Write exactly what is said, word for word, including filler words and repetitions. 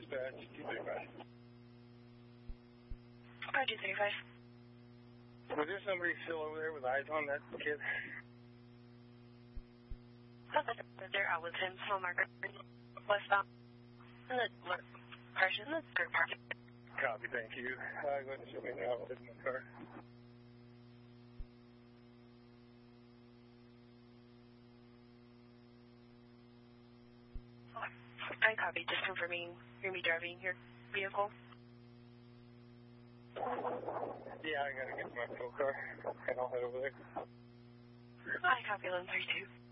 dispatch, two thirty-five. Car two thirty-five. Was there somebody still over there with eyes on that kid? They're out with him, small marker, westbound. In the person, in the skirt park. Copy, thank you. Uh, go ahead and show me now. I'll take my car. I copy, just confirming you're going to be driving your vehicle. Yeah, I got to get to my patrol car, and I'll head over there. I copy, eleven thirty-two.